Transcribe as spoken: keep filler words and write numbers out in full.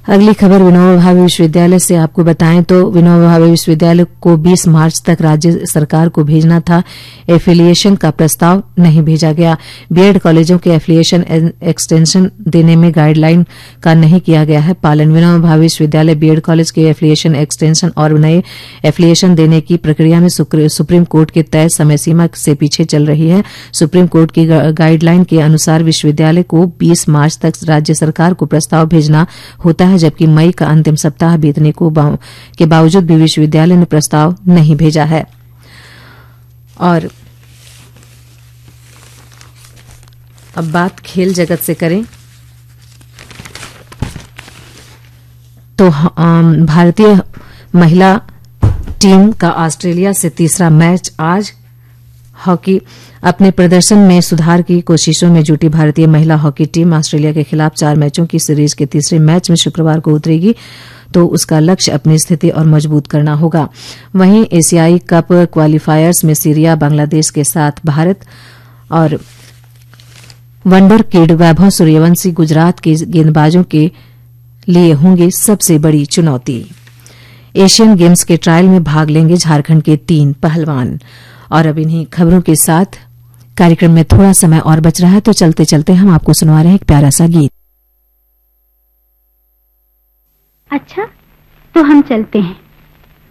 अगली खबर विनोबा भावे विश्वविद्यालय से आपको बताएं तो विनोबा भावे विश्वविद्यालय को बीस मार्च तक राज्य सरकार को भेजना था। एफिलिएशन का प्रस्ताव नहीं भेजा गया। बीएड कॉलेजों के एफिलिएशन एक्सटेंशन देने में गाइडलाइन का नहीं किया गया है पालन। विनोबा भावे विश्वविद्यालय बीएड कॉलेज के एफिलिएशन एक्सटेंशन और नए एफिलिएशन देने की प्रक्रिया में सुप्रीम कोर्ट के तय समय सीमा से पीछे चल रही है। सुप्रीम कोर्ट की गाइडलाइन के अनुसार विश्वविद्यालय को बीस मार्च तक राज्य सरकार को प्रस्ताव भेजना होता है, जबकि मई का अंतिम सप्ताह बीतने को बाव, के बावजूद भी विश्वविद्यालय ने प्रस्ताव नहीं भेजा है। और अब बात खेल जगत से करें तो भारतीय महिला टीम का ऑस्ट्रेलिया से तीसरा मैच आज। हॉकी अपने प्रदर्शन में सुधार की कोशिशों में जुटी भारतीय महिला हॉकी टीम ऑस्ट्रेलिया के खिलाफ चार मैचों की सीरीज के तीसरे मैच में शुक्रवार को उतरेगी, तो उसका लक्ष्य अपनी स्थिति और मजबूत करना होगा। वहीं एशियाई कप क्वालिफायर्स में सीरिया, बांग्लादेश के साथ भारत और वंडर किड वैभव सूर्यवंशी गुजरात के गेंदबाजों के लिए होंगे सबसे बड़ी चुनौती। एशियन गेम्स के ट्रायल में भाग लेंगे झारखंड के तीन पहलवान। और अब इन्हीं खबरों के साथ कार्यक्रम में थोड़ा समय और बच रहा है, तो चलते चलते हम आपको सुनवा रहे हैं एक प्यारा सा गीत। अच्छा, तो हम चलते हैं।